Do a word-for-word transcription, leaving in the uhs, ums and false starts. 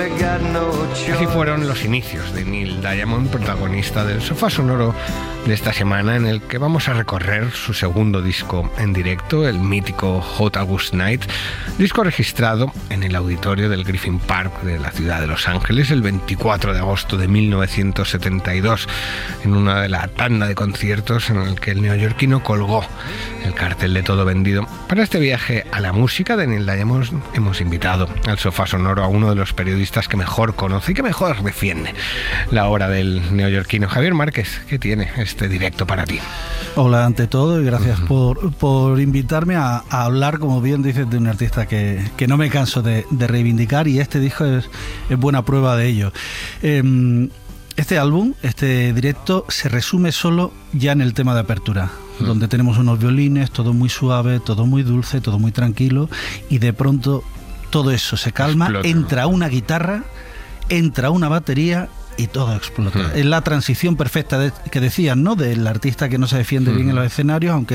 Así fueron los inicios de Neil Diamond, protagonista del sofá sonoro de esta semana, en el que vamos a recorrer su segundo disco en directo, el mítico Hot August Night, disco registrado en el auditorio del Griffith Park de la ciudad de Los Ángeles el veinticuatro de agosto de mil novecientos setenta y dos, en una de la tanda de conciertos en el que el neoyorquino colgó el cartel de todo vendido. Para este viaje a la música de Neil Diamond hemos invitado al sofá sonoro a uno de los periodistas que mejor conoce y que mejor defiende la obra del neoyorquino. Javier Márquez, ¿qué tiene este directo para ti? Hola, ante todo, y gracias uh-huh. por, por invitarme a, a hablar, como bien dices, de un artista que, que no me canso de, de reivindicar, y este disco es, es buena prueba de ello. Eh, este álbum, este directo, se resume solo ya en el tema de apertura, uh-huh. donde tenemos unos violines, todo muy suave, todo muy dulce, todo muy tranquilo, y de pronto todo eso se calma, explota. Entra una guitarra, entra una batería y todo explota. Uh-huh. Es la transición perfecta de, que decían, ¿no?, del artista que no se defiende uh-huh. bien en los escenarios, aunque